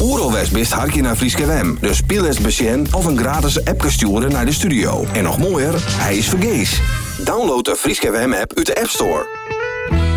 Oeralwest best hartje naar Frieske FM. Dus speel eens besjen of een gratis appje sturen naar de studio. En nog mooier, hij is vergees. Download de Frieske FM app uit de App Store.